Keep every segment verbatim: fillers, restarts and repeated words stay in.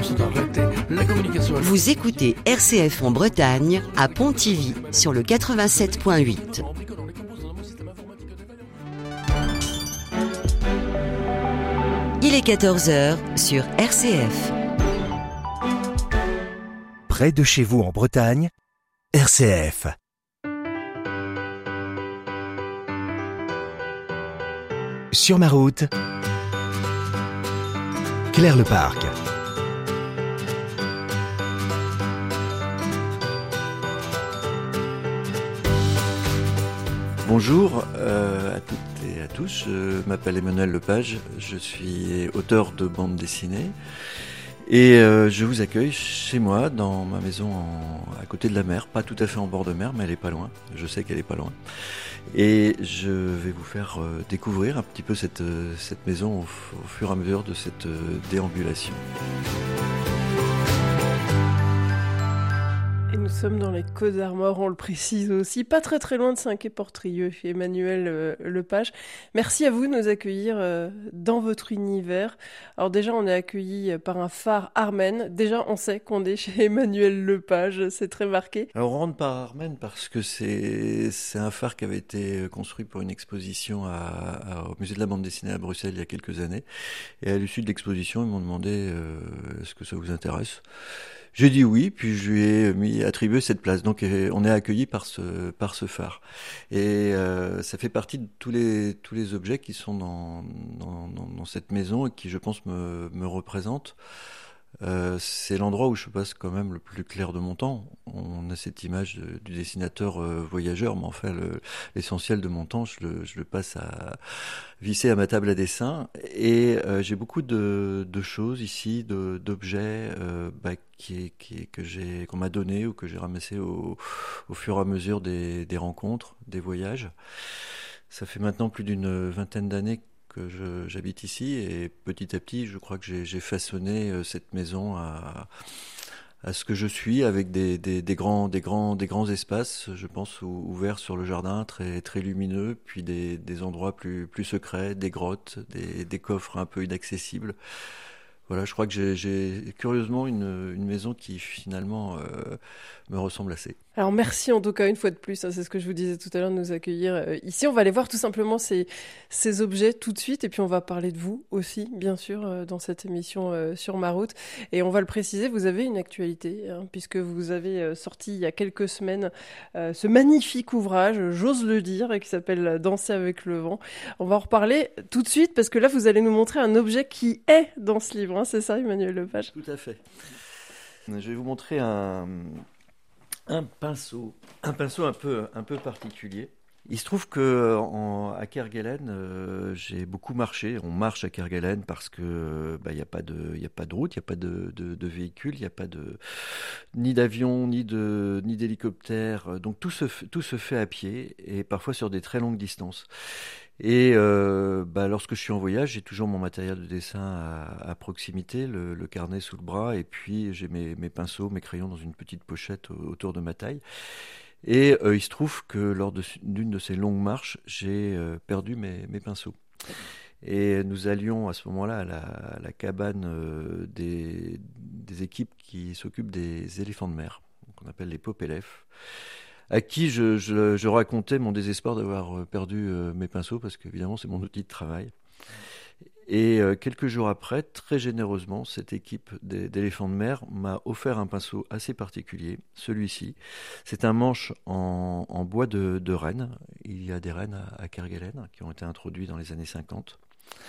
sont arrêtés. La communication... Vous écoutez R C F en Bretagne, à Pontivy, sur le quatre-vingt-sept point huit. Il est quatorze heures sur R C F. Près de chez vous en Bretagne, R C F. Sur ma route, Claire Leparc. Bonjour euh, à toutes et à tous, je m'appelle Emmanuel Lepage, je suis auteur de bande dessinée et euh, je vous accueille chez moi dans ma maison en, à côté de la mer, pas tout à fait en bord de mer mais elle est pas loin, je sais qu'elle est pas loin et je vais vous faire euh, découvrir un petit peu cette, euh, cette maison au, au fur et à mesure de cette euh, déambulation. Nous sommes dans les Côtes d'Armor, on le précise aussi, pas très très loin de Saint-Quay-Portrieux, Emmanuel euh, Lepage. Merci à vous de nous accueillir euh, dans votre univers. Alors déjà, on est accueillis par un phare Armen. Déjà, on sait qu'on est chez Emmanuel Lepage, c'est très marqué. Alors on rentre par Armen parce que c'est, c'est un phare qui avait été construit pour une exposition à, à, au musée de la bande dessinée à Bruxelles il y a quelques années. Et à l'issue de l'exposition, ils m'ont demandé euh, est-ce que ça vous intéresse ? J'ai dit oui, puis je lui ai mis attribué cette place. Donc on est accueilli par ce par ce phare, et euh, ça fait partie de tous les tous les objets qui sont dans dans, dans, dans cette maison et qui, je pense, me me représentent. Euh, c'est l'endroit où je passe quand même le plus clair de mon temps. On a cette image de, du dessinateur euh, voyageur, mais enfin le, l'essentiel de mon temps, je le, je le passe à visser à ma table à dessin. Et euh, j'ai beaucoup de, de choses ici, de, d'objets euh, bah, qui, qui, que j'ai, qu'on m'a donné ou que j'ai ramassé au, au fur et à mesure des, des rencontres, des voyages. Ça fait maintenant plus d'une vingtaine d'années que je, j'habite ici, et petit à petit, je crois que j'ai, j'ai façonné euh, cette maison à, à ce que je suis, avec des, des, des grands, des grands, des grands espaces, je pense, ou, ouverts sur le jardin, très, très lumineux, puis des, des endroits plus, plus secrets, des grottes, des, des coffres un peu inaccessibles. Voilà, je crois que j'ai, j'ai curieusement une, une maison qui finalement euh, me ressemble assez. Alors merci en tout cas une fois de plus, hein, c'est ce que je vous disais tout à l'heure, de nous accueillir euh, ici. On va aller voir tout simplement ces, ces objets tout de suite, et puis on va parler de vous aussi, bien sûr, euh, dans cette émission euh, sur ma route. Et on va le préciser, vous avez une actualité, hein, puisque vous avez euh, sorti il y a quelques semaines euh, ce magnifique ouvrage, j'ose le dire, qui s'appelle Danser avec le vent. On va en reparler tout de suite, parce que là vous allez nous montrer un objet qui est dans ce livre, hein, c'est ça Emmanuel Lepage ? Tout à fait. Je vais vous montrer un... Un pinceau, un pinceau un peu, un peu particulier. Il se trouve que en, à Kerguelen, euh, j'ai beaucoup marché. On marche à Kerguelen parce que bah, y a pas de, y a pas de route, il y a pas de, de, de véhicule, il y a pas de ni d'avion, ni de, ni d'hélicoptère. Donc tout se, tout se fait à pied, et parfois sur des très longues distances. Et euh, bah, lorsque je suis en voyage, j'ai toujours mon matériel de dessin à, à proximité, le, le carnet sous le bras, et puis j'ai mes, mes pinceaux, mes crayons dans une petite pochette autour de ma taille. Et euh, il se trouve que lors de, d'une de ces longues marches, j'ai euh, perdu mes, mes pinceaux. Et nous allions à ce moment-là à la, à la cabane euh, des, des équipes qui s'occupent des éléphants de mer, qu'on appelle les popélèphes, à qui je, je, je racontais mon désespoir d'avoir perdu euh, mes pinceaux, parce qu'évidemment c'est mon outil de travail. Et euh, quelques jours après, très généreusement, cette équipe d'éléphants de mer m'a offert un pinceau assez particulier, celui-ci. C'est un manche en, en bois de, de renne. Il y a des rennes à, à Kerguelen qui ont été introduits dans les années cinquante.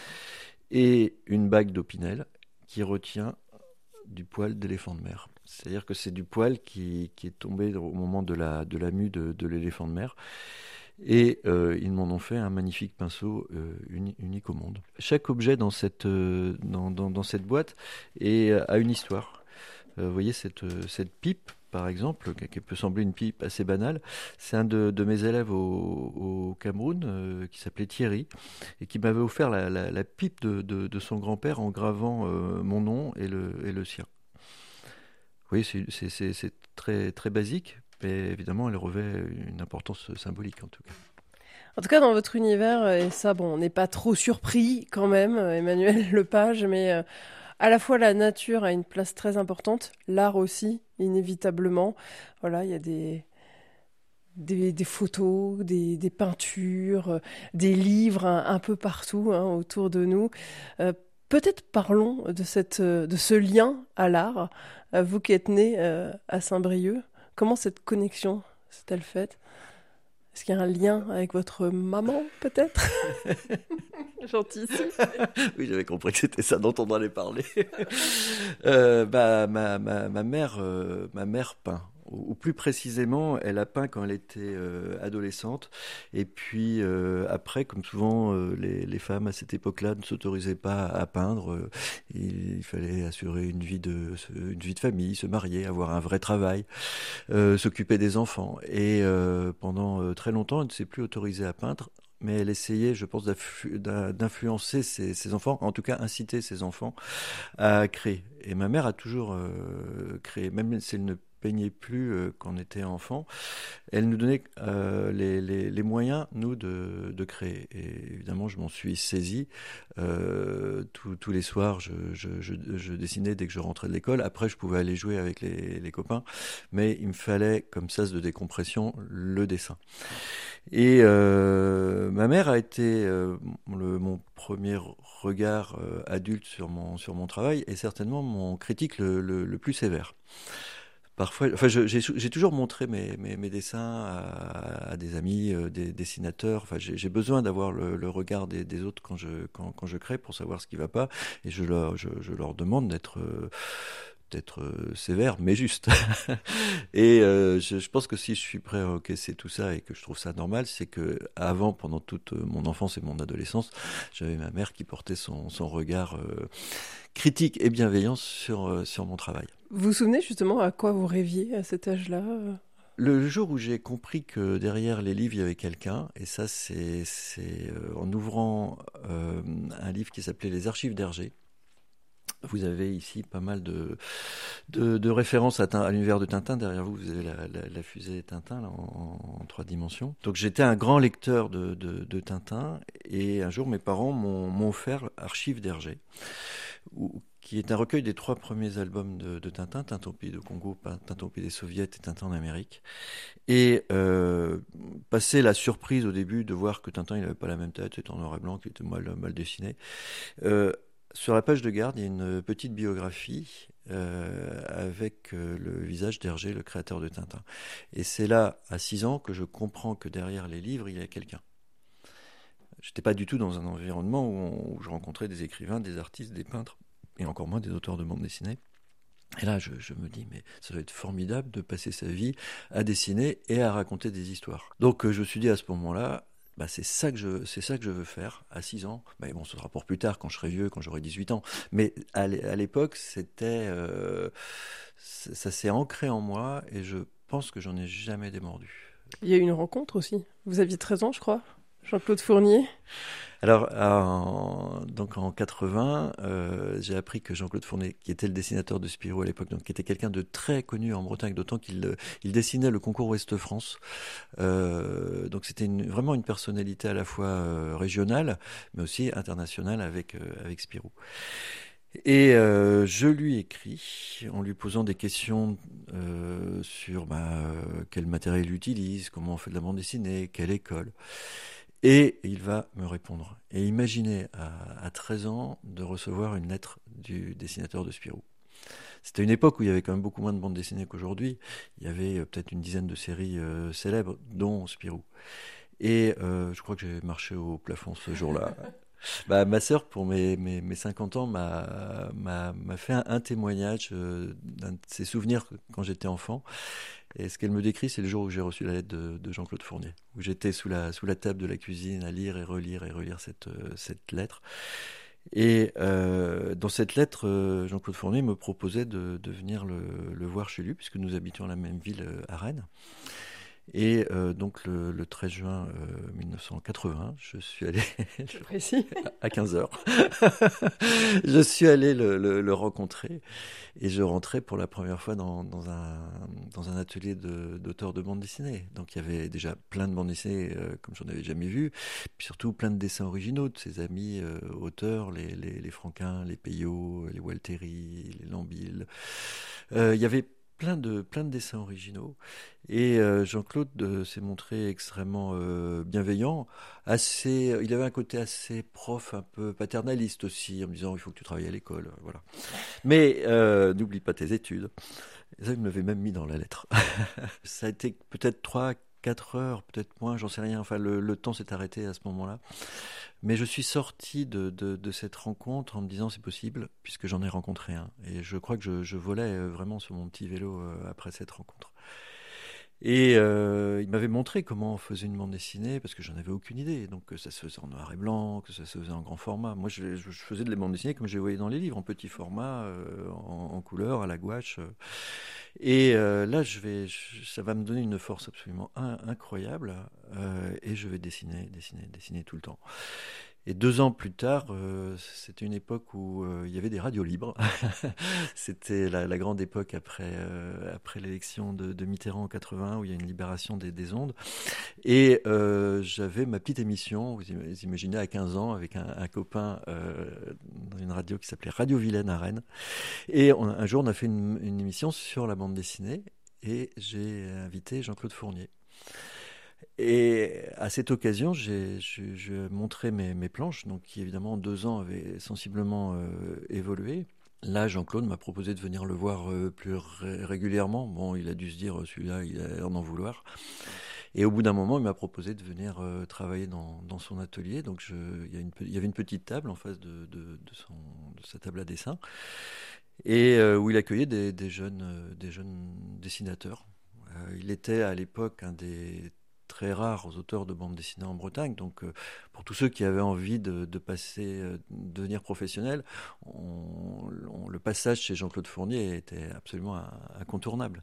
Et une bague d'opinel qui retient du poil d'éléphant de mer. C'est-à-dire que c'est du poil qui, qui est tombé au moment de la, de la mue de, de l'éléphant de mer. Et euh, ils m'en ont fait un magnifique pinceau euh, uni, unique au monde. Chaque objet dans cette, euh, dans, dans, dans cette boîte est, a une histoire. Euh, vous voyez cette, cette pipe, par exemple, qui peut sembler une pipe assez banale, c'est un de, de mes élèves au, au Cameroun euh, qui s'appelait Thierry, et qui m'avait offert la, la, la pipe de, de, de son grand-père en gravant euh, mon nom et le, et le sien. Oui, c'est, c'est, c'est, c'est très, très basique, mais évidemment, elle revêt une importance symbolique en tout cas. En tout cas, dans votre univers, et ça, bon, on n'est pas trop surpris quand même, Emmanuel Lepage, mais euh, à la fois la nature a une place très importante, l'art aussi, inévitablement. Voilà, il y a des, des, des photos, des, des peintures, euh, des livres un, un peu partout hein, autour de nous. Euh, peut-être parlons de, cette, euh, de ce lien à l'art. Euh, vous qui êtes né euh, à Saint-Brieuc, comment cette connexion s'est-elle faite? Est-ce qu'il y a un lien avec votre maman, peut-être? J'anticipe. Oui, j'avais compris que c'était ça dont on allait parler. euh, bah, ma, ma, ma mère, euh, ma mère peint. Ou, ou plus précisément, elle a peint quand elle était euh, adolescente. Et puis euh, après, comme souvent, euh, les, les femmes à cette époque-là ne s'autorisaient pas à peindre. Euh, il, il fallait assurer une vie de, une vie de famille, se marier, avoir un vrai travail, euh, s'occuper des enfants. Et euh, pendant euh, très longtemps, elle ne s'est plus autorisée à peindre. Mais elle essayait, je pense, d'influencer ses, ses enfants, en tout cas inciter ses enfants à créer. Et ma mère a toujours euh, créé, même si elle ne peignait plus euh, quand on était enfant, elle nous donnait euh, les, les, les moyens, nous, de, de créer. Et évidemment, je m'en suis saisi. Euh, tous, tous les soirs, je, je, je, je dessinais dès que je rentrais de l'école. Après, je pouvais aller jouer avec les, les copains. Mais il me fallait, comme sas de décompression, le dessin. Et euh, ma mère a été euh, le, mon premier regard euh, adulte sur mon, sur mon travail et certainement mon critique le, le, le plus sévère. Parfois, enfin, je, j'ai, j'ai toujours montré mes, mes, mes dessins à, à des amis, euh, des dessinateurs. Enfin, j'ai, j'ai besoin d'avoir le, le regard des, des autres quand je, quand, quand je crée pour savoir ce qui ne va pas. Et je leur, je, je leur demande d'être... Euh, d'être euh, sévère, mais juste. et euh, je, je pense que si je suis prêt à encaisser tout ça et que je trouve ça normal, c'est que avant, pendant toute mon enfance et mon adolescence, j'avais ma mère qui portait son, son regard euh, critique et bienveillant sur, euh, sur mon travail. Vous vous souvenez justement à quoi vous rêviez à cet âge-là? Le jour où j'ai compris que derrière les livres, il y avait quelqu'un, et ça, c'est, c'est euh, en ouvrant euh, un livre qui s'appelait Les Archives d'Hergé. Vous avez ici pas mal de, de, de références à, à l'univers de Tintin. Derrière vous, vous avez la, la, la fusée Tintin là, en, en trois dimensions. Donc j'étais un grand lecteur de, de, de Tintin. Et un jour, mes parents m'ont, m'ont offert Archives d'Hergé, où, qui est un recueil des trois premiers albums de, de Tintin, Tintin au pays de Congo, Tintin au pays des Soviets et Tintin en Amérique. Et euh, passé la surprise au début de voir que Tintin il n'avait pas la même tête, c'était en noir et blanc, qu'il était mal, mal dessiné. Euh, Sur la page de garde, il y a une petite biographie euh, avec euh, le visage d'Hergé, le créateur de Tintin. Et c'est là, à six ans, que je comprends que derrière les livres, il y a quelqu'un. Je n'étais pas du tout dans un environnement où, on, où je rencontrais des écrivains, des artistes, des peintres, et encore moins des auteurs de bande dessinée. Et là, je, je me dis, mais ça doit être formidable de passer sa vie à dessiner et à raconter des histoires. Donc, euh, je me suis dit à ce moment-là, bah, c'est ça que je, c'est ça que je veux faire à six ans. Mais bon, ce sera pour plus tard, quand je serai vieux, quand j'aurai dix-huit ans. Mais à l'époque, c'était, euh, ça s'est ancré en moi et je pense que j'en ai jamais démordu. Il y a eu une rencontre aussi. Vous aviez treize ans, je crois, Jean-Claude Fournier. Alors, en, donc en quatre-vingts, euh, j'ai appris que Jean-Claude Fournier, qui était le dessinateur de Spirou à l'époque, donc qui était quelqu'un de très connu en Bretagne, d'autant qu'il il dessinait le concours Ouest-France. Euh, donc c'était une, vraiment une personnalité à la fois euh, régionale, mais aussi internationale avec, euh, avec Spirou. Et euh, je lui écris en lui posant des questions euh, sur bah, euh, quel matériel il utilise, comment on fait de la bande dessinée, quelle école. Et il va me répondre. Et imaginez à, à treize ans de recevoir une lettre du dessinateur de Spirou. C'était une époque où il y avait quand même beaucoup moins de bandes dessinées qu'aujourd'hui. Il y avait euh, peut-être une dizaine de séries euh, célèbres, dont Spirou. Et euh, je crois que j'ai marché au plafond ce jour-là. Bah, ma sœur, pour mes, mes, mes cinquante ans, m'a, m'a, m'a fait un, un témoignage euh, d'un de ses souvenirs quand j'étais enfant. Et ce qu'elle me décrit, c'est le jour où j'ai reçu la lettre de, de Jean-Claude Fournier, où j'étais sous la, sous la table de la cuisine à lire et relire et relire cette, euh, cette lettre. Et euh, dans cette lettre, euh, Jean-Claude Fournier me proposait de, de venir le, le voir chez lui, puisque nous habitions la même ville euh, à Rennes. Et euh, donc le, le treize juin euh, mille neuf cent quatre-vingts, je suis allé C'est précis. à quinze heures. Je suis allé le, le, le rencontrer et je rentrais pour la première fois dans, dans, un, dans un atelier de, d'auteur de bande dessinée. Donc il y avait déjà plein de bandes dessinées euh, comme j'en avais jamais vu, puis surtout plein de dessins originaux de ses amis euh, auteurs, les, les, les Franquin, les Peyo, les Walteri, les Lambil. Euh, il y avait plein de, plein de dessins originaux. Et euh, Jean-Claude euh, s'est montré extrêmement euh, bienveillant. Assez, il avait un côté assez prof, un peu paternaliste aussi, en me disant il faut que tu travailles à l'école. Voilà. Mais euh, n'oublie pas tes études. Et ça, il me l'avait même mis dans la lettre. Ça a été peut-être trois, quatre heures, peut-être moins, j'en sais rien. Enfin, le, le temps s'est arrêté à ce moment-là. Mais je suis sorti de, de, de cette rencontre en me disant c'est possible, puisque j'en ai rencontré un. Et je crois que je, je volais vraiment sur mon petit vélo après cette rencontre. Et euh, il m'avait montré comment on faisait une bande dessinée, parce que j'en avais aucune idée. Donc que ça se faisait en noir et blanc, que ça se faisait en grand format. Moi, je, je faisais de la bande dessinée comme je les voyais dans les livres, en petit format, euh, en, en couleur, à la gouache. Et euh, là, je vais, je, ça va me donner une force absolument in, incroyable. Euh, et je vais dessiner, dessiner, dessiner tout le temps. Et deux ans plus tard, euh, c'était une époque où euh, il y avait des radios libres. C'était la, la grande époque après, euh, après l'élection de, de Mitterrand en quatre-vingt, où il y a une libération des, des ondes. Et euh, j'avais ma petite émission, vous imaginez, à quinze ans, avec un, un copain euh, dans une radio qui s'appelait Radio Vilaine à Rennes. Et on, un jour, on a fait une, une émission sur la bande dessinée, et j'ai invité Jean-Claude Fournier. Et à cette occasion, j'ai, je, je montrais mes, mes planches, donc qui évidemment en deux ans avaient sensiblement euh, évolué. Là, Jean-Claude m'a proposé de venir le voir euh, plus ré- régulièrement. Bon, il a dû se dire, celui-là, il a l'air d'en vouloir. Et au bout d'un moment, il m'a proposé de venir euh, travailler dans, dans son atelier. Donc, je, il, y a une, il y avait une petite table en face de, de, de, son, de sa table à dessin, et euh, où il accueillait des, des, jeunes, euh, des jeunes dessinateurs. Euh, il était à l'époque un des très rares auteurs de bande dessinée en Bretagne. Donc, euh, pour tous ceux qui avaient envie de, de passer, euh, de devenir professionnel, on, on, le passage chez Jean-Claude Fournier était absolument incontournable.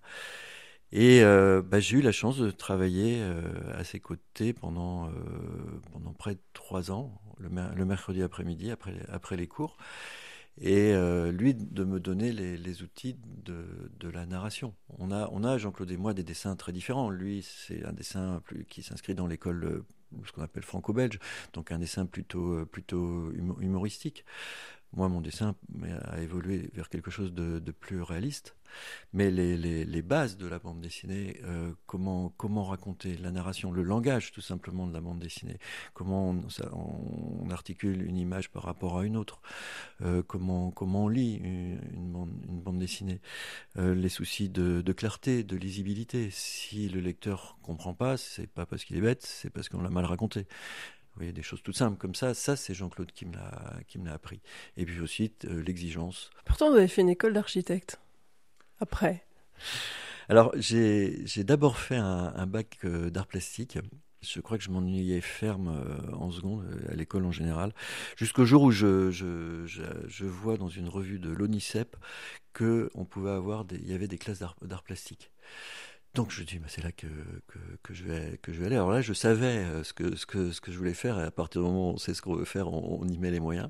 Et euh, bah, j'ai eu la chance de travailler euh, à ses côtés pendant, euh, pendant près de trois ans, le, le mercredi après-midi, après, après les cours. Et euh, lui de me donner les, les outils de, de la narration. On a, on a, Jean-Claude et moi, des dessins très différents. Lui, c'est un dessin plus, qui s'inscrit dans l'école, ce qu'on appelle franco-belge, donc un dessin plutôt, plutôt humoristique. Moi, mon dessin a évolué vers quelque chose de, de plus réaliste. Mais les, les, les bases de la bande dessinée, euh, comment, comment raconter la narration, le langage tout simplement de la bande dessinée, comment on, ça, on articule une image par rapport à une autre, euh, comment, comment on lit une, une, bande, une bande dessinée, euh, les soucis de, de clarté, de lisibilité. Si le lecteur ne comprend pas, c'est pas parce qu'il est bête, c'est parce qu'on l'a mal raconté. Vous voyez, des choses toutes simples comme ça, ça c'est Jean-Claude qui me l'a, qui me l'a appris. Et puis aussi euh, l'exigence. Pourtant, vous avez fait une école d'architecte. Après. Alors, j'ai, j'ai d'abord fait un, un bac euh, d'art plastique. Je crois que je m'ennuyais ferme euh, en seconde, euh, à l'école en général, jusqu'au jour où je, je, je, je vois dans une revue de l'ONICEP qu'on pouvait avoir des, il y avait des classes d'art, d'art plastique. Donc je dis, bah, c'est là que, que, que, je vais, que je vais aller. Alors là, je savais ce que, ce, que, ce que je voulais faire, et à partir du moment où on sait ce qu'on veut faire, on, on y met les moyens.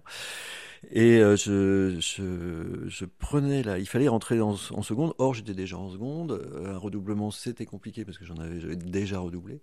Et euh, je, je, je prenais là, il fallait rentrer en, en seconde. Or, j'étais déjà en seconde. Un redoublement, c'était compliqué parce que j'en avais, j'avais déjà redoublé.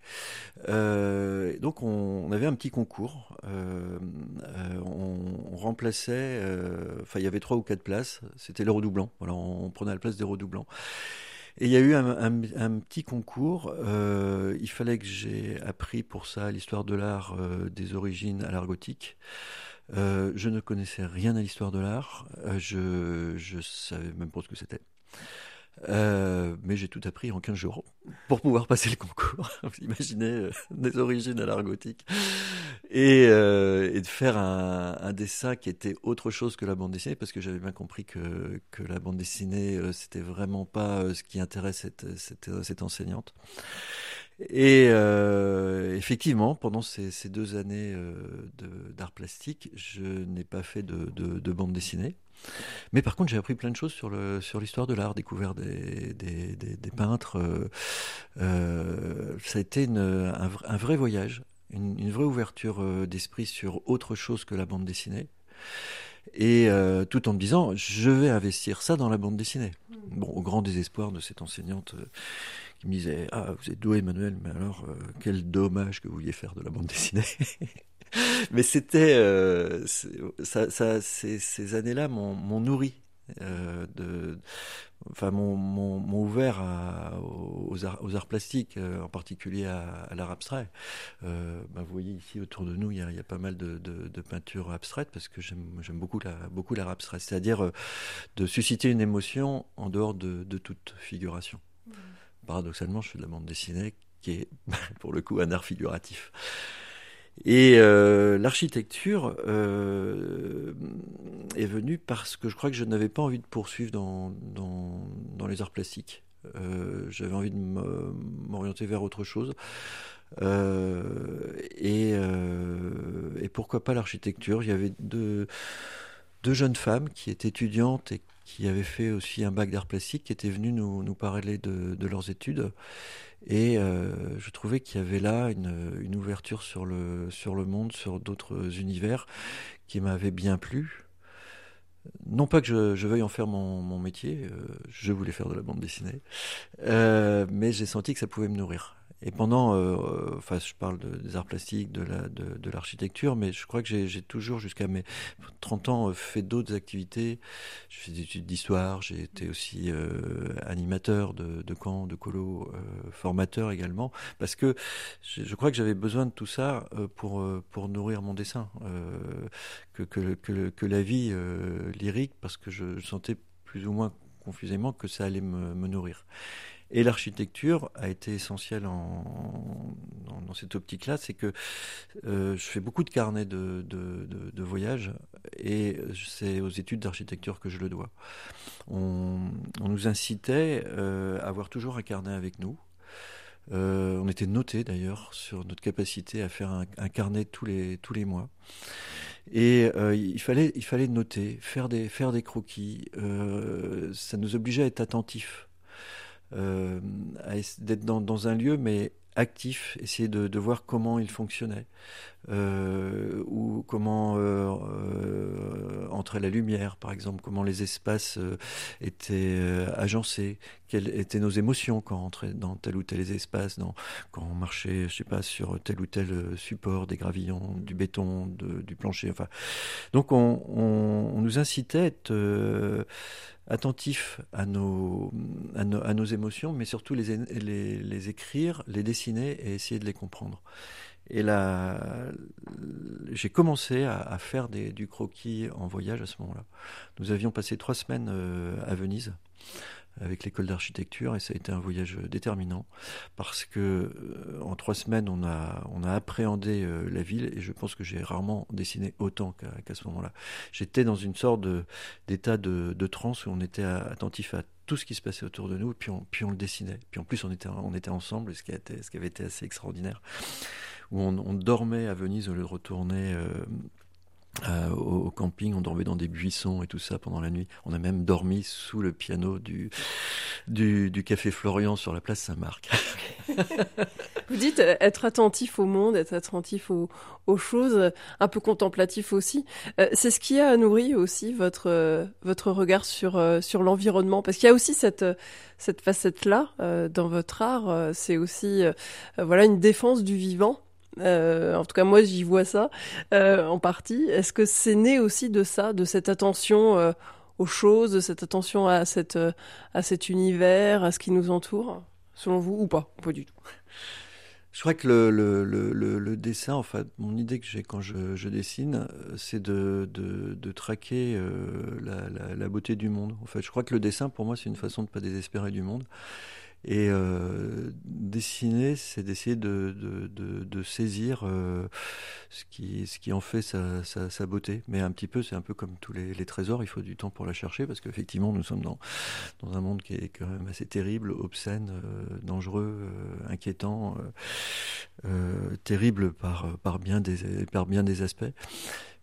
Euh, donc, on, on avait un petit concours. Euh, euh, on, on remplaçait. Enfin, euh, il y avait trois ou quatre places. C'était les redoublant. Voilà, on, on prenait la place des redoublants. Et il y a eu un, un, un petit concours. Euh, il fallait que j'ai appris pour ça l'histoire de l'art euh, des origines à l'art gothique. Euh, je ne connaissais rien à l'histoire de l'art. Euh, je je savais même pas ce que c'était. Euh, mais j'ai tout appris en quinze jours pour pouvoir passer le concours. Vous imaginez, euh, des origines à l'art gothique. Et, euh, et de faire un, un dessin qui était autre chose que la bande dessinée, parce que j'avais bien compris que, que la bande dessinée, euh, c'était vraiment pas euh, ce qui intéresse cette, cette, cette enseignante. Et euh, effectivement, pendant ces, ces deux années euh, de, d'art plastique, je n'ai pas fait de, de, de bande dessinée. Mais par contre, j'ai appris plein de choses sur, le, sur l'histoire de l'art, découvert des, des, des, des peintres. Euh, euh, ça a été une, un, un vrai voyage, une, une vraie ouverture euh, d'esprit sur autre chose que la bande dessinée. Et euh, tout en me disant, je vais investir ça dans la bande dessinée. Bon, au grand désespoir de cette enseignante euh, qui me disait, ah, vous êtes doué, Emmanuel, mais alors, euh, quel dommage que vous vouliez faire de la bande dessinée. Mais c'était, euh, ça, ça, ces, ces années-là m'ont, m'ont nourri. Euh, de, enfin, m'ont, m'ont, m'ont ouvert à, aux, arts, aux arts plastiques, euh, en particulier à, à l'art abstrait. Euh, ben, vous voyez ici autour de nous, il y a, il y a pas mal de, de, de peintures abstraites parce que j'aime, j'aime beaucoup, la, beaucoup l'art abstrait, c'est-à-dire euh, de susciter une émotion en dehors de, de toute figuration. Mmh. Paradoxalement, je fais de la bande dessinée qui est, pour le coup, un art figuratif. Et euh, l'architecture euh, est venue parce que je crois que je n'avais pas envie de poursuivre dans, dans, dans les arts plastiques. Euh, j'avais envie de m'orienter vers autre chose. Euh, et, euh, et pourquoi pas l'architecture. Il y avait deux, deux jeunes femmes qui étaient étudiantes et qui avaient fait aussi un bac d'art plastique, qui étaient venues nous, nous parler de, de leurs études. Et euh, je trouvais qu'il y avait là une, une ouverture sur le, sur le monde, sur d'autres univers qui m'avait bien plu. Non pas que je, je veuille en faire mon, mon métier, euh, je voulais faire de la bande dessinée, euh, mais j'ai senti que ça pouvait me nourrir. Et pendant, euh, enfin, je parle de, des arts plastiques, de, la, de, de l'architecture, mais je crois que j'ai, j'ai toujours, jusqu'à mes trente ans, fait d'autres activités. J'ai fait des études d'histoire, j'ai été aussi euh, animateur de, de camps, de colos, euh, formateur également, parce que je, je crois que j'avais besoin de tout ça euh, pour, pour nourrir mon dessin, euh, que, que, que, que la vie euh, lyrique, parce que je, je sentais plus ou moins confusément que ça allait me, me nourrir. Et l'architecture a été essentielle en, dans, dans cette optique-là, c'est que euh, je fais beaucoup de carnets de, de, de, de voyage et c'est aux études d'architecture que je le dois. On, on nous incitait euh, à avoir toujours un carnet avec nous. Euh, on était notés d'ailleurs sur notre capacité à faire un, un carnet tous les, tous les mois. Et euh, il fallait, il fallait noter, faire des, faire des croquis. Euh, ça nous obligeait à être attentifs. Euh, à, d'être dans, dans un lieu mais actif, essayer de, de voir comment il fonctionnait euh, ou comment euh, euh, entrait la lumière par exemple, comment les espaces euh, étaient euh, agencés, quelles étaient nos émotions quand on entrait dans tel ou tel espace, dans, quand on marchait je sais pas, sur tel ou tel support, des gravillons, du béton, de, du plancher, enfin. Donc on, on, on nous incitait à être euh, attentif à nos, à, nos, à nos émotions, mais surtout les, les, les écrire, les dessiner et essayer de les comprendre. Et là, j'ai commencé à, à faire des, du croquis en voyage à ce moment-là. Nous avions passé trois semaines euh, à Venise avec l'école d'architecture et ça a été un voyage déterminant parce que euh, en trois semaines on a on a appréhendé euh, la ville et je pense que j'ai rarement dessiné autant qu'à, qu'à ce moment-là. J'étais dans une sorte de, d'état de, de transe où on était attentif à tout ce qui se passait autour de nous, puis on, puis on le dessinait. Puis en plus on était on était ensemble, ce qui a été, ce qui avait été assez extraordinaire. Où on, on dormait à Venise au lieu de retourner euh, Euh, au, au camping, on dormait dans des buissons et tout ça pendant la nuit. On a même dormi sous le piano du, du, du café Florian sur la place Saint-Marc. Vous dites être attentif au monde, être attentif aux, aux choses, un peu contemplatif aussi. Euh, c'est ce qui a nourri aussi votre, euh, votre regard sur, euh, sur l'environnement. Parce qu'il y a aussi cette, cette facette-là euh, dans votre art. Euh, c'est aussi euh, voilà, une défense du vivant. Euh, en tout cas, moi, j'y vois ça euh, en partie. Est-ce que c'est né aussi de ça, de cette attention euh, aux choses, de cette attention à, cette, euh, à cet univers, à ce qui nous entoure, selon vous, ou pas? Pas du tout. Je crois que le, le, le, le, le dessin, enfin, mon idée que j'ai quand je, je dessine, c'est de, de, de traquer euh, la, la, la beauté du monde. En fait, je crois que le dessin, pour moi, c'est une façon de ne pas désespérer du monde. Et euh, dessiner, c'est d'essayer de, de, de, de saisir euh, ce, qui, ce qui en fait sa, sa, sa beauté. Mais un petit peu, c'est un peu comme tous les, les trésors, il faut du temps pour la chercher, parce qu'effectivement, nous sommes dans, dans un monde qui est quand même assez terrible, obscène, euh, dangereux, euh, inquiétant, euh, euh, terrible par, par, bien des, par bien des aspects.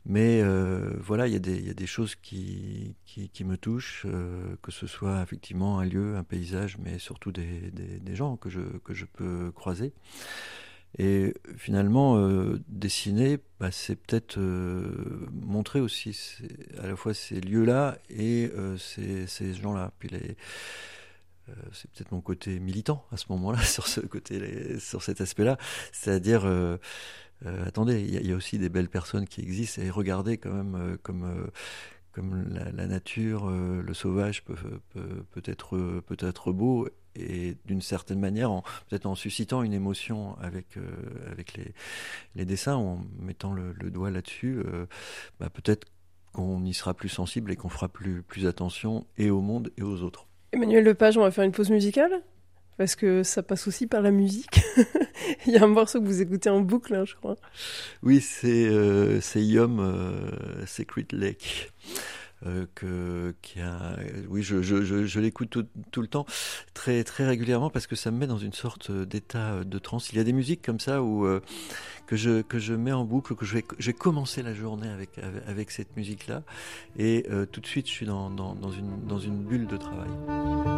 Mais euh, voilà, il y a des, il y a des choses qui, qui, qui me touchent, euh, que ce soit effectivement un lieu, un paysage, mais surtout des, des, des gens que je, que je peux croiser. Et finalement, euh, dessiner, bah, c'est peut-être euh, montrer aussi c'est, à la fois ces lieux-là et euh, ces, ces gens-là. Puis les, euh, c'est peut-être mon côté militant à ce moment-là, sur ce côté, les, sur cet aspect-là. C'est-à-dire, euh, euh, attendez, il y, y a aussi des belles personnes qui existent et regardez quand même euh, comme... Euh, comme la, la nature, euh, le sauvage peut, peut, peut, être, peut être beau et d'une certaine manière, en, peut-être en suscitant une émotion avec, euh, avec les, les dessins, en mettant le, le doigt là-dessus, euh, bah, peut-être qu'on y sera plus sensible et qu'on fera plus, plus attention et au monde et aux autres. Emmanuel Lepage, on va faire une pause musicale parce que ça passe aussi par la musique. Il y a un morceau que vous écoutez en boucle, hein, je crois. Oui, c'est, euh, c'est Yom euh, Secret Lake. Euh, que, qui a, oui, je, je, je, je l'écoute tout, tout le temps, très, très régulièrement, parce que ça me met dans une sorte d'état de transe. Il y a des musiques comme ça où, euh, que, je, que je mets en boucle, que je vais, je vais commencer la journée avec, avec, avec cette musique-là, et euh, tout de suite je suis dans, dans, dans, une, dans une bulle de travail.